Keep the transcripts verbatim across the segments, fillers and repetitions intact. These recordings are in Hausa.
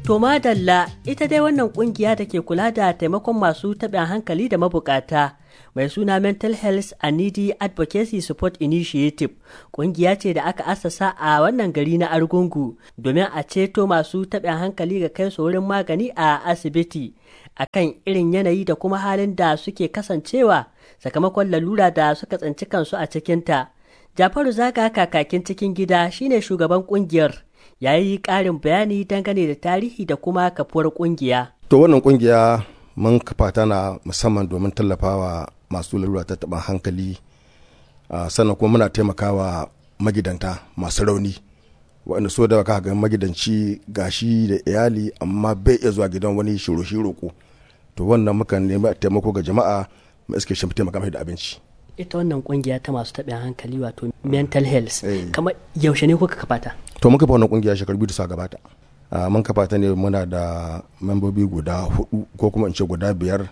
To madalla ita dai wannan kungiya da ke kula da taimakon masu taɓin hankali da mabukata mai suna Mental Health and Needy Advocacy Support Initiative kungiya ce da aka assasa a wannan gari na Argungu domin a ceto masu taɓin hankali ga kai su wurin magani a asibiti akan irin yanayi da kuma halin da suke kasancewa sakamakon lalura da suka tsinci kansu a cikinta. Jafaru Zaga kakakin cikin gida shine shugaban kungiyar. Ya yi ƙarin bayani dangane da tarihi da kuma kafuwar ƙungiya. To wannan ƙungiya mun kafa ta na musamman domin tallafawa masu lalura ta taɓin hankali, sannan kuma muna taimakawa magidanta masu rauni waɗanda so da ka ga magidanci gashi da iyali amma bai iya zuwa gidan wani shiro-shiro ko to wannan muka nemi taimako ga jama'a mu iske shi taimaka mai da abinci. Ita wannan ƙungiya ta masu taɓin hankali wato mental health kamar yaushe ne kuka kafa ta? To mun kafa wannan kungiya shekaru biyu da suka gabata. Mun kafa ta ne muna da membobi guda hudu ko kuma in ce guda biyar.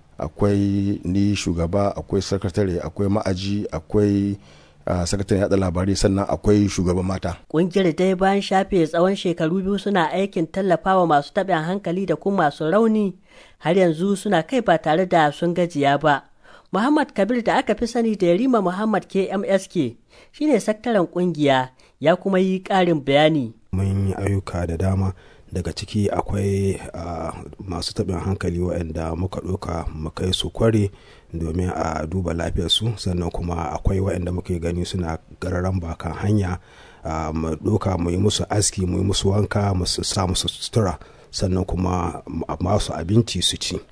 Akwai ni shugaba, akwai sakatare, akwai ma'aji, akwai sakataren yada labarai sannan akwai shugaban mata. Kungiyar dai bayan shafe tsawon shekaru biyu suna aikin tallafawa masu taɓin hankali da kuma masu rauni har yanzu suna kai ba tare da sun gajiya ba. Muhammad Kabir da aka fi sani da Yarima Muhammad K M S K shine sakataren kungiya ya kuma yi ƙarin bayani. Mun yi ayyuka da dama daga ciki akwai uh, masu taɓin hankali waɗanda muka ɗauka mu kai su kware domin a duba lafiyarsu sannan kuma akwai waɗanda muke gani suna gararan bakan hanya uh, mu ɗauka mu yi musu aski mu yi musu wanka mu sa musu sutura sannan kuma masu abinci su ci.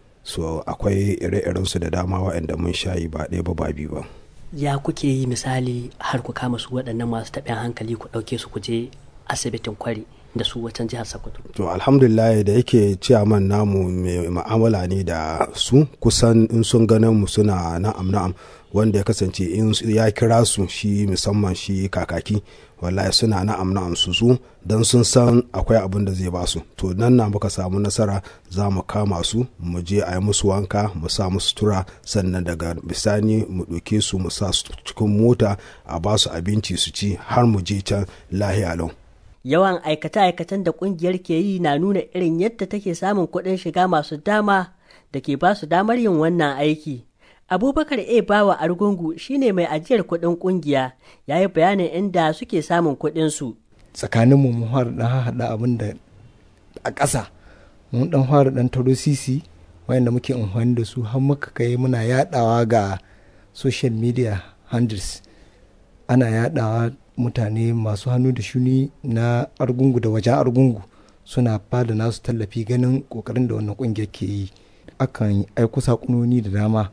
So akwai ire-irensu da dama waɗanda mun shayi ba ɗaya ba ba biyu ba. Ya kuke yi misali har ku kama su waɗannan masu taɓin hankali ku ɗauke su ku je asibitin kwari da su wacan jihar Sokoto? To alhamdulillah da yake ciyaman namu mai ma'amala ne da su kusan in sun ganin mu suna na'am na'am wanda ya kasance in ya kira su shi musamman shi kakaki wallahi suna na'am na'am su su don sun san akwai abin da zai ba su to nan na muka samu nasara za mu kama su mu je a yi musu wanka mu sa musu tura sannan daga bisani mu ɗauke su mu sa su cikin mota a ba su abinci su ci har mu je can lahiya lau. Yawan aikace-aikacen da kungiyar ke yi na nuna irin yadda take samun kuɗin shiga masu dama da ke ba su damar yin wannan aiki. Abubakar A. Bawa Argungu shine mai ajiyar kuɗin kungiya ya yi bayanin inda suke samun kuɗinsu. Tsakanin mu mun fara ɗan haɗa abin da a ƙasa mun ɗan fara ɗan taro sisi wayanda muke amfani da su har muka kai muna yaɗawa ga social media handles ana yaɗawa mutane masu hannu da shuni na Argungu da wajen Argungu suna bada nasu tallafi ganin ƙoƙarin da wannan ƙungiyar ke yi. Akan aiko saƙononi da dama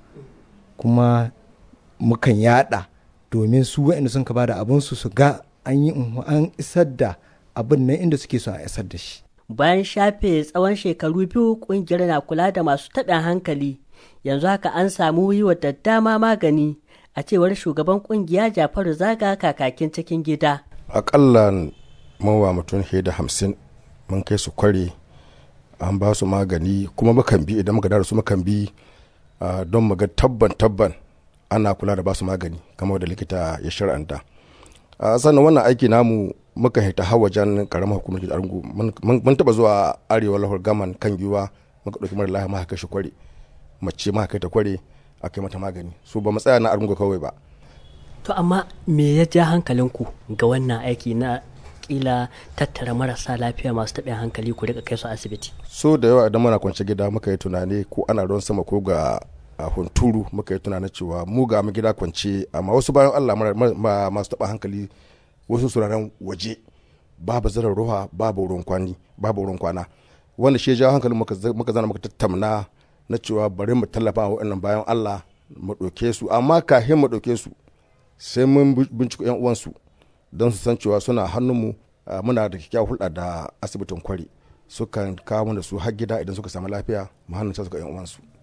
kuma mukan yada domin su waɗanda sun ka bada abinsu su ga an yi an isar da abin nan inda suke so a isar da shi. Bayan shafe tsawon shekaru biyu kungiyar na kula da masu taɓin hankali yanzu haka an samu yi wa da dama magani a cewar shugaban kungiya Jafaru Zaga kakakin cikin gida. Akalla mawa mutum da hamsin mun kai su kware an ba su magani kuma mukan bi idan muka dara su mukan bi Uh, don mu ga tabban tabban ana kula da basu magani kamar da likita ya shar'anta. Uh, sannan wannan aiki namu muka hita har wajen karamar hukumar da Argungu mun taba zuwa arewa lahor gaman kan giwa muka dauki mara lafiya muka kai shi kware mace muka kai ta kware a kai mata magani so ba mu tsaya na Argungu kawai ba. To amma me ya ja hankalinku ga wannan aiki na kila tattara marasa lafiya masu taɓin hankali ku rika kai su asibiti? So da yawa idan muna kwance gida muka yi tunani ko ana ruwan sama ko ga hunturu muka yi tunanin cewa mu ga mu gida kwance amma wasu bayan Allah masu taɓa hankali wasu suraren waje babu zarar ruwa babu wurin kwani babu wurin kwana wanda shi ya jawo hankali muka zana muka tattauna na cewa bari mu tallafa wa waɗannan bayan Allah mu ɗauke su amma kafin mu ɗauke su sai mun binciko yan uwansu don su san cewa suna hannunmu muna da kyakkyawar hulɗa da asibitin kwari sukan kawo da su har gida idan suka samu lafiya mu hannun suka yan uwansu.